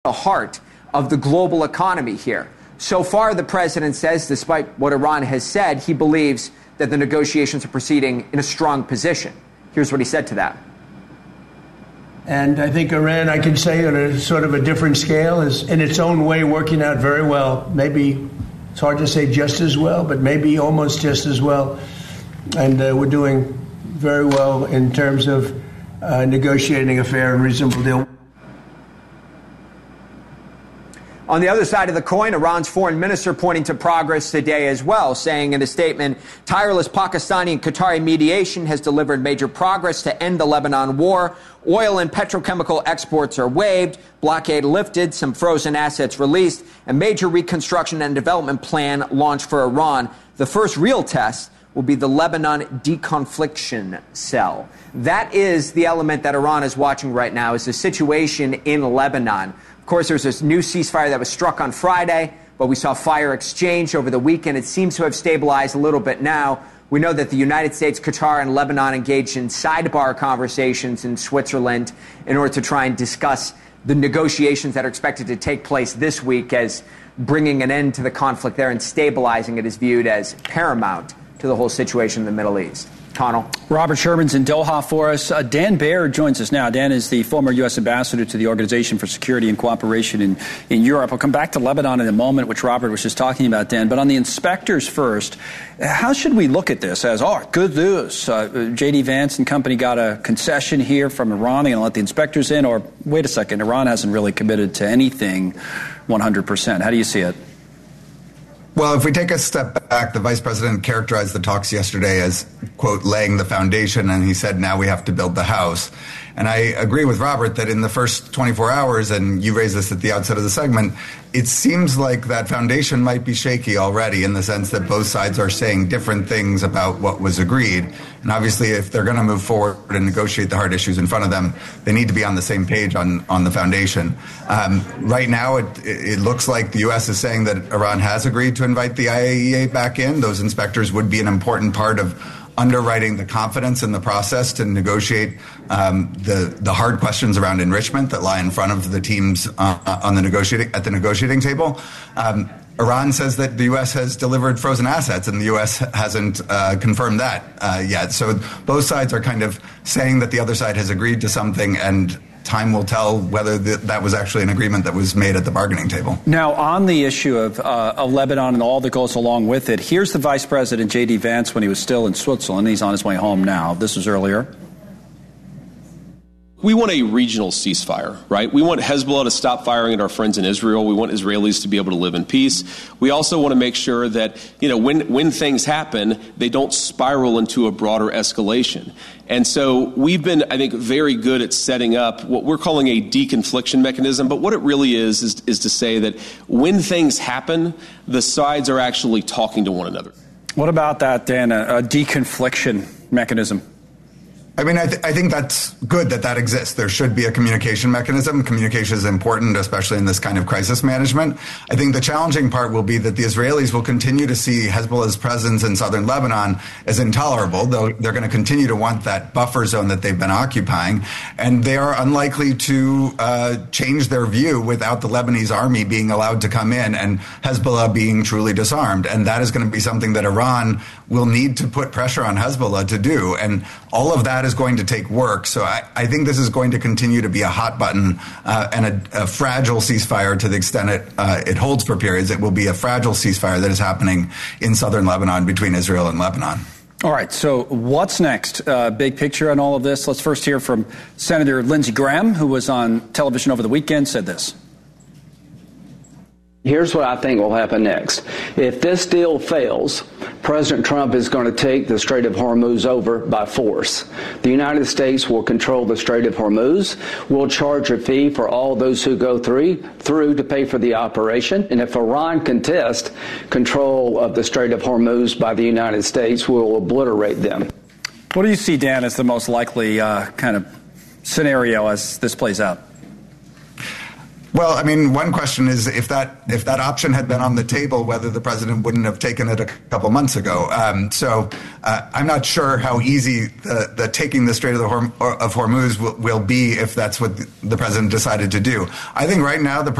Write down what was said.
the heart of the global economy here. So far, the president says, despite what Iran has said, he believes that the negotiations are proceeding in a strong position. Here's what he said to that. And I think Iran, I can say on a sort of a different scale, is in its own way working out very well. Maybe it's hard to say just as well, but maybe almost just as well. And we're doing very well in terms of negotiating a fair and reasonable deal. On the other side of the coin, Iran's foreign minister pointing to progress today as well, saying in a statement, tireless Pakistani and Qatari mediation has delivered major progress to end the Lebanon war. Oil and petrochemical exports are waived, blockade lifted, some frozen assets released, a major reconstruction and development plan launched for Iran. The first real test will be the Lebanon deconfliction cell. That is the element that Iran is watching right now, is the situation in Lebanon. Of course, there's this new ceasefire that was struck on Friday, but we saw fire exchange over the weekend. It seems to have stabilized a little bit now. We know that the United States, Qatar, and Lebanon engaged in sidebar conversations in Switzerland in order to try and discuss the negotiations that are expected to take place this week, as bringing an end to the conflict there and stabilizing it is viewed as paramount to the whole situation in the Middle East. Connell. Robert Sherman's in Doha for us. Dan Baird joins us now. Dan is the former U.S. ambassador to the Organization for Security and Cooperation in Europe. I'll come back to Lebanon in a moment, which Robert was just talking about, Dan. But on the inspectors first, how should we look at this as, good news? J.D. Vance and company got a concession here from Iran. They're going to let the inspectors in? Or, wait a second, Iran hasn't really committed to anything 100%. How do you see it? Well, if we take a step back, the vice president characterized the talks yesterday as, quote, laying the foundation, and he said, now we have to build the house. And I agree with Robert that in the first 24 hours, and you raised this at the outset of the segment, it seems like that foundation might be shaky already, in the sense that both sides are saying different things about what was agreed. And obviously, if they're going to move forward and negotiate the hard issues in front of them, they need to be on the same page on the foundation. Right now, it looks like the U.S. is saying that Iran has agreed to invite the IAEA back in. Those inspectors would be an important part of underwriting the confidence in the process to negotiate the hard questions around enrichment that lie in front of the teams at the negotiating table. Iran says that the U.S. has delivered frozen assets, and the U.S. hasn't confirmed that yet. So both sides are kind of saying that the other side has agreed to something, and time will tell whether that was actually an agreement that was made at the bargaining table. Now, on the issue of Lebanon and all that goes along with it, here's the Vice President, J.D. Vance, when he was still in Switzerland. He's on his way home now. This was earlier. We want a regional ceasefire, right? We want Hezbollah to stop firing at our friends in Israel. We want Israelis to be able to live in peace. We also want to make sure that, when things happen, they don't spiral into a broader escalation. And so we've been, I think, very good at setting up what we're calling a deconfliction mechanism. But what it really is to say that when things happen, the sides are actually talking to one another. What about that, Dan, a deconfliction mechanism? I mean, I think that's good that exists. There should be a communication mechanism. Communication is important, especially in this kind of crisis management. I think the challenging part will be that the Israelis will continue to see Hezbollah's presence in southern Lebanon as intolerable, though they're going to continue to want that buffer zone that they've been occupying. And they are unlikely to change their view without the Lebanese army being allowed to come in and Hezbollah being truly disarmed. And that is going to be something that Iran will need to put pressure on Hezbollah to do. And all of that is going to take work. So I think this is going to continue to be a hot button and a fragile ceasefire to the extent it holds for periods. It will be a fragile ceasefire that is happening in southern Lebanon between Israel and Lebanon. All right, so what's next? Big picture on all of this. Let's first hear from Senator Lindsey Graham, who was on television over the weekend, said this. Here's what I think will happen next. If this deal fails, President Trump is going to take the Strait of Hormuz over by force. The United States will control the Strait of Hormuz. We'll charge a fee for all those who go through to pay for the operation. And if Iran contests control of the Strait of Hormuz by the United States, we'll obliterate them. What do you see, Dan, as the most likely kind of scenario as this plays out? Well, I mean, one question is if that option had been on the table, whether the president wouldn't have taken it a couple months ago. So I'm not sure how easy the taking the Strait of Hormuz will be if that's what the president decided to do. I think right now the